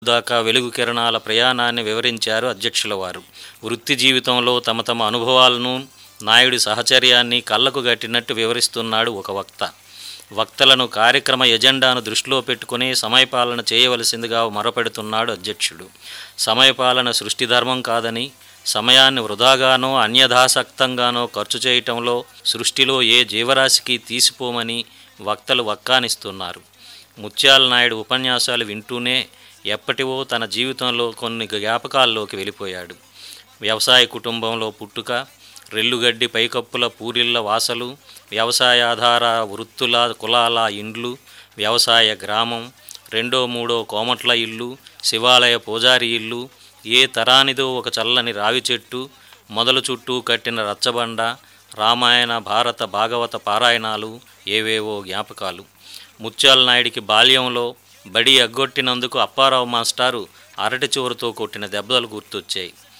దాకా వెలుగు కిరణాల ప్రయాణాన్ని వివరించారు అధ్యక్షుల వారు. వృత్తి జీవితంలో తమ తమ అనుభవాలను, నాయుడి సహచర్యాన్ని కళ్ళకు గట్టినట్టు వివరిస్తున్నాడు ఒక వక్త. వక్తలను కార్యక్రమ ఎజెండాను దృష్టిలో పెట్టుకుని సమయపాలన చేయవలసిందిగా మొరపెడుతున్నాడు అధ్యక్షుడు. సమయపాలన సృష్టి ధర్మం కాదని, సమయాన్ని వృధాగానో అన్యథాసక్తంగానో ఖర్చు చేయటంలో సృష్టిలో ఏ జీవరాశికి తీసిపోమని వక్తలు వక్కానిస్తున్నారు. ముత్యాల నాయుడు ఉపన్యాసాలు వింటూనే ఎప్పటివో తన జీవితంలో కొన్ని జ్ఞాపకాల్లోకి వెళ్ళిపోయాడు. వ్యవసాయ కుటుంబంలో పుట్టుక, రెల్లుగడ్డి పైకప్పుల పూరిళ్ల వాసలు, వ్యవసాయాధార వృత్తుల కులాల ఇండ్లు, వ్యవసాయ గ్రామం, రెండో మూడో కోమట్ల ఇల్లు, శివాలయ పూజారి ఇల్లు, ఏ తరానిదో ఒక చల్లని రావి చెట్టు, మొదల చుట్టూ కట్టిన రచ్చబండ, రామాయణ భారత భాగవత పారాయణాలు, ఏవేవో జ్ఞాపకాలు. ముత్యాల నాయుడికి బాల్యంలో బడి ఎగ్గొట్టినందుకు అప్పారావు మాస్టారు అరటి చివరితో కొట్టిన దెబ్బలు గుర్తొచ్చాయి.